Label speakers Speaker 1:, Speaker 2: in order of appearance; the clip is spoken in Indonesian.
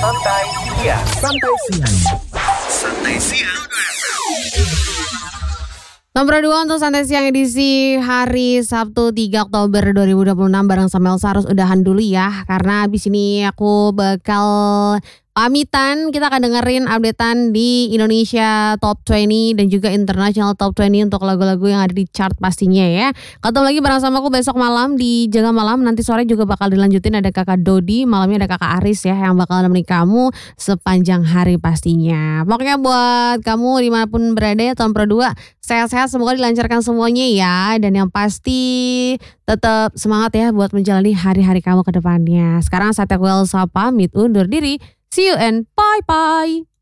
Speaker 1: Santai siang.
Speaker 2: Santai siang.
Speaker 1: Santai siang.
Speaker 3: Nomor 2 untuk Santai Siang edisi hari Sabtu 3 Oktober 2026 bareng sama Elsa harus udahan dulu ya. Karena abis ini aku bakal pamitan, kita akan dengerin updatean di Indonesia Top 20 dan juga International Top 20 untuk lagu-lagu yang ada di chart pastinya ya. Ketemu lagi bareng sama aku besok malam di Jaga Malam. Nanti sore juga bakal dilanjutin, ada kakak Dodi, malamnya ada kakak Aris ya yang bakal nemenin kamu sepanjang hari pastinya. Pokoknya buat kamu dimanapun berada ya tahun Pro 2, sehat-sehat, semoga dilancarkan semuanya ya. Dan yang pasti tetap semangat ya buat menjalani hari-hari kamu ke depannya. Sekarang saatnya aku Elsa pamit undur diri. See you and bye-bye.